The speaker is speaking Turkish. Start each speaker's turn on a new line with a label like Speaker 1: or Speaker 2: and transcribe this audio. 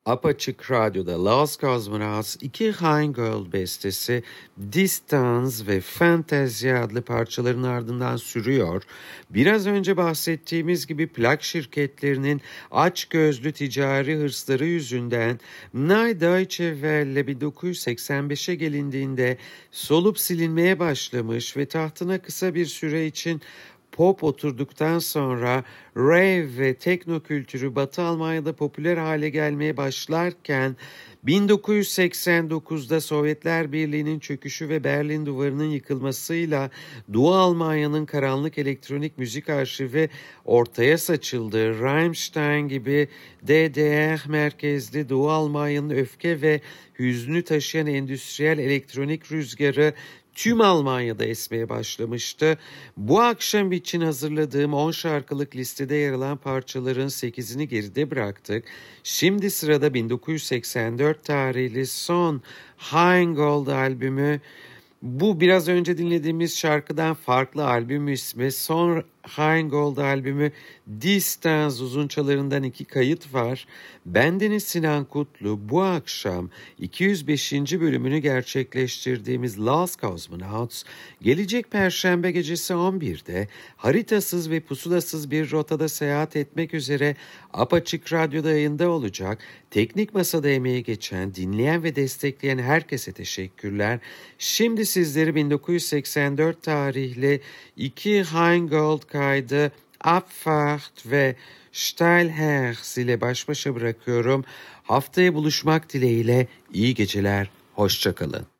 Speaker 1: Apaçık Radyo'da Lost Cosmonauts 2 Heingold bestesi Distance ve Fantasia adlı parçaların ardından sürüyor. Biraz önce bahsettiğimiz gibi plak şirketlerinin açgözlü ticari hırsları yüzünden Neue Deutsche Welle 1985'e gelindiğinde solup silinmeye başlamış ve tahtına kısa bir süre için pop oturduktan sonra rave ve tekno kültürü Batı Almanya'da popüler hale gelmeye başlarken 1989'da Sovyetler Birliği'nin çöküşü ve Berlin Duvarı'nın yıkılmasıyla Doğu Almanya'nın karanlık elektronik müzik arşivi ortaya saçıldı. Rammstein gibi DDR merkezli Doğu Almanya'nın öfke ve hüznü taşıyan endüstriyel elektronik rüzgarı tüm Almanya'da esmeye başlamıştı. Bu akşam için hazırladığım 10 şarkılık listede yer alan parçaların 8'ini geride bıraktık. Şimdi sırada 1984 tarihli son Heingold albümü. Bu biraz önce dinlediğimiz şarkıdan farklı albüm ismi. Son Heingold albümü Distance uzunçalarından 2 kayıt var. Bendeniz Sinan Kutlu bu akşam 205. bölümünü gerçekleştirdiğimiz Lost Cosmonauts gelecek Perşembe gecesi 11'de haritasız ve pusulasız bir rotada seyahat etmek üzere Apaçık Radyo'da yayında olacak. Teknik masada emeği geçen, dinleyen ve destekleyen herkese teşekkürler. Şimdi sizleri 1984 tarihli 2 Heingold kaydı Abfahrt ve Steilherz ile baş başa bırakıyorum. Haftaya buluşmak dileğiyle iyi geceler, hoşça kalın.